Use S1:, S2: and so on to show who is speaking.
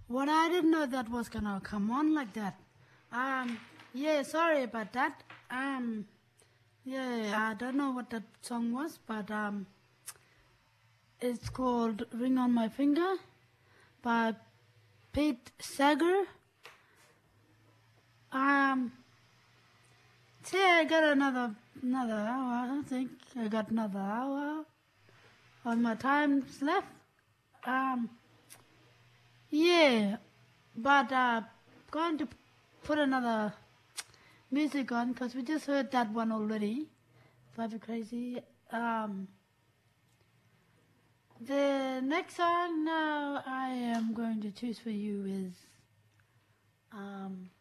S1: What I didn't know that was gonna come on like that. Yeah, sorry about that. Yeah, I don't know what that song was, but it's called "Ring on My Finger" by Pete Seeger. See, I got another hour. I think I got another hour on my time's left. Yeah, but going to put another music on because we just heard that one already. Drive you crazy. The next song now I am going to choose for you is